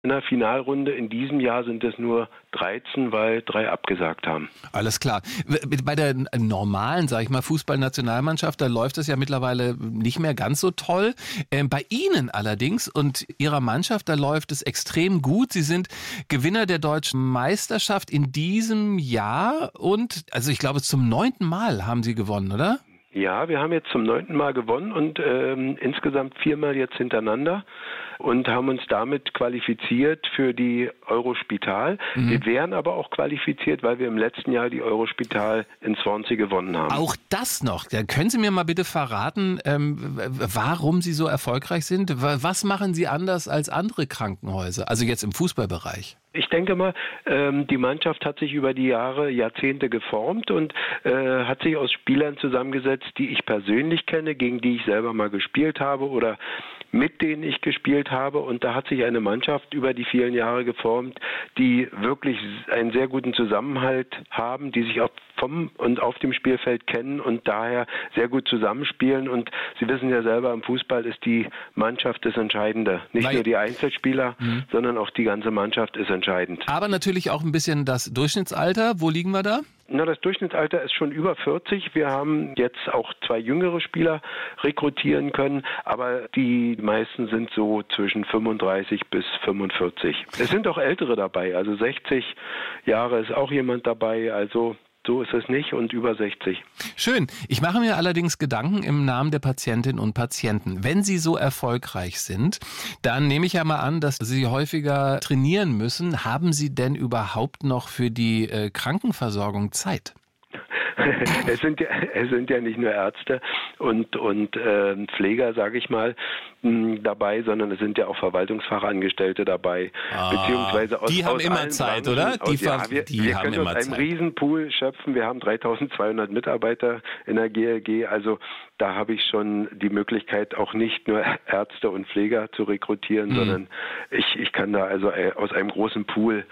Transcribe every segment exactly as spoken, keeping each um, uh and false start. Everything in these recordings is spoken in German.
In der Finalrunde in diesem Jahr sind es nur dreizehn, weil drei abgesagt haben. Alles klar. Bei der normalen, sag ich mal, Fußballnationalmannschaft, da läuft es ja mittlerweile nicht mehr ganz so toll. Ähm, bei Ihnen allerdings und Ihrer Mannschaft, da läuft es extrem gut. Sie sind Gewinner der deutschen Meisterschaft in diesem Jahr und, also ich glaube, zum neunten Mal haben Sie gewonnen, oder? Ja, wir haben jetzt zum neunten Mal gewonnen und ähm, insgesamt viermal jetzt hintereinander und haben uns damit qualifiziert für die Eurospital. Mhm. Wir wären aber auch qualifiziert, weil wir im letzten Jahr die Eurospital in Swansea gewonnen haben. Auch das noch. Da können Sie mir mal bitte verraten, ähm, warum Sie so erfolgreich sind? Was machen Sie anders als andere Krankenhäuser? Also jetzt im Fußballbereich. Ich denke mal, ähm, die Mannschaft hat sich über die Jahre, Jahrzehnte geformt und äh, hat sich aus Spielern zusammengesetzt, die ich persönlich kenne, gegen die ich selber mal gespielt habe oder mit denen ich gespielt habe. Und da hat sich eine Mannschaft über die vielen Jahre geformt, die wirklich einen sehr guten Zusammenhalt haben, die sich auch vom und auf dem Spielfeld kennen und daher sehr gut zusammenspielen. Und Sie wissen ja selber, im Fußball ist die Mannschaft das Entscheidende. Nicht Nein. nur die Einzelspieler, mhm. sondern auch die ganze Mannschaft ist entscheidend. Aber natürlich auch ein bisschen das Durchschnittsalter. Wo liegen wir da? Na, das Durchschnittsalter ist schon über vierzig. Wir haben jetzt auch zwei jüngere Spieler rekrutieren können, aber die meisten sind so zwischen fünfunddreißig bis fünfundvierzig. Es sind auch Ältere dabei, also sechzig Jahre ist auch jemand dabei, also so ist es nicht und über sechzig. Schön. Ich mache mir allerdings Gedanken im Namen der Patientinnen und Patienten. Wenn Sie so erfolgreich sind, dann nehme ich ja mal an, dass Sie häufiger trainieren müssen. Haben Sie denn überhaupt noch für die äh, Krankenversorgung Zeit? Es sind ja, es sind ja nicht nur Ärzte und, und äh, Pfleger, sage ich mal, mh, dabei, sondern es sind ja auch Verwaltungsfachangestellte dabei. Ah, beziehungsweise aus, die haben aus immer Zeit, Branchen, oder? Die, aus, ja, wir die wir haben können immer aus einem Zeit. Riesenpool schöpfen. Wir haben dreitausendzweihundert Mitarbeiter in der G L G. Also da habe ich schon die Möglichkeit, auch nicht nur Ärzte und Pfleger zu rekrutieren, mhm. sondern ich, ich kann da also aus einem großen Pool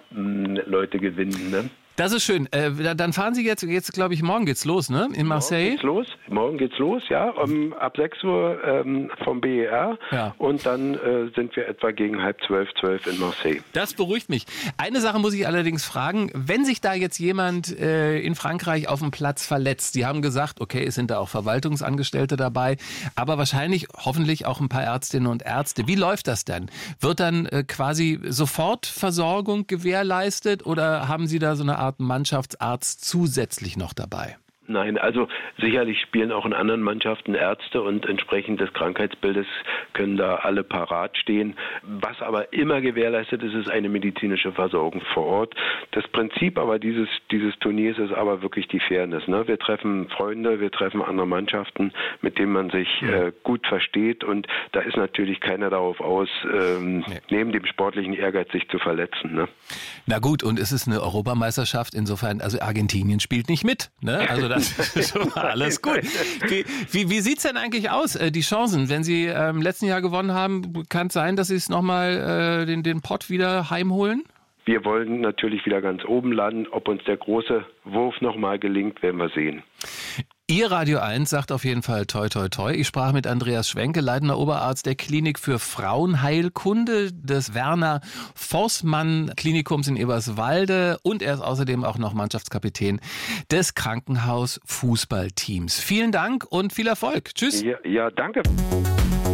mh, Leute gewinnen, ne? Das ist schön. Äh, dann fahren Sie jetzt, jetzt glaube ich, morgen geht's los, ne? In Marseille? Morgen geht's los, morgen geht's los, ja, um, ab sechs Uhr ähm, vom B E R ja. und dann äh, sind wir etwa gegen halb zwölf, zwölf in Marseille. Das beruhigt mich. Eine Sache muss ich allerdings fragen, wenn sich da jetzt jemand äh, in Frankreich auf dem Platz verletzt, Sie haben gesagt, okay, es sind da auch Verwaltungsangestellte dabei, aber wahrscheinlich hoffentlich auch ein paar Ärztinnen und Ärzte. Wie läuft das denn? Wird dann äh, quasi sofort Versorgung gewährleistet oder haben Sie da so eine Art Mannschaftsarzt zusätzlich noch dabei? Nein, also sicherlich spielen auch in anderen Mannschaften Ärzte und entsprechend des Krankheitsbildes können da alle parat stehen. Was aber immer gewährleistet ist, ist eine medizinische Versorgung vor Ort. Das Prinzip aber dieses, dieses Turniers ist aber wirklich die Fairness. Ne? Wir treffen Freunde, wir treffen andere Mannschaften, mit denen man sich äh, gut versteht und da ist natürlich keiner darauf aus, ähm, nee. neben dem sportlichen Ehrgeiz sich zu verletzen. Ne? Na gut, und es ist eine Europameisterschaft, insofern, also Argentinien spielt nicht mit, ne? Also das ist schon mal alles gut. Wie, wie, wie sieht es denn eigentlich aus, äh, die Chancen? Wenn Sie äh, im letzten Jahr gewonnen haben, kann es sein, dass Sie es nochmal äh, den, den Pott wieder heimholen? Wir wollen natürlich wieder ganz oben landen. Ob uns der große Wurf nochmal gelingt, werden wir sehen. Ihr Radio eins sagt auf jeden Fall toi toi toi. Ich sprach mit Andreas Schwenke, leitender Oberarzt der Klinik für Frauenheilkunde des Werner Forssmann Klinikums in Eberswalde und er ist außerdem auch noch Mannschaftskapitän des Krankenhaus Fußballteams. Vielen Dank und viel Erfolg. Tschüss. Ja, ja danke.